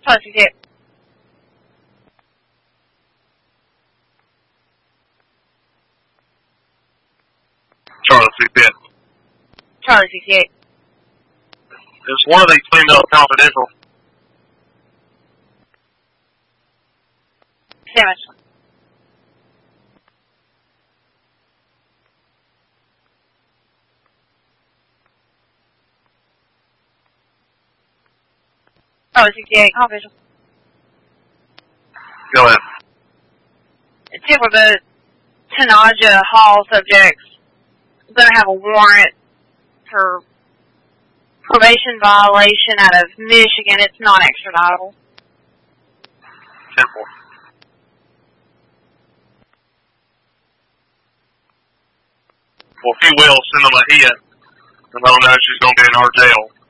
Charlie 68. Charlie 68. Charlie 68. Is one of these females confidential? Damage. Charlie 68, confidential. Go ahead. Two for the Tanaja Hall subjects going to have a warrant for probation violation out of Michigan. It's non-extraditable. 10-4. Well, if you will, send them a hit and let them know she's going to be in our jail.